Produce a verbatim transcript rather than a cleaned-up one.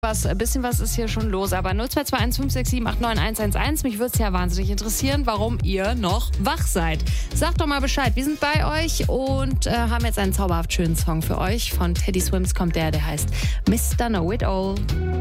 Was, ein bisschen was ist hier schon los, aber null zwei zwei eins fünf sechs sieben acht neun eins eins eins. Mich würde es ja wahnsinnig interessieren, warum ihr noch wach seid. Sagt doch mal Bescheid, wir sind bei euch und äh, haben jetzt einen zauberhaft schönen Song für euch. Von Teddy Swims kommt der, der heißt Mister Know It All.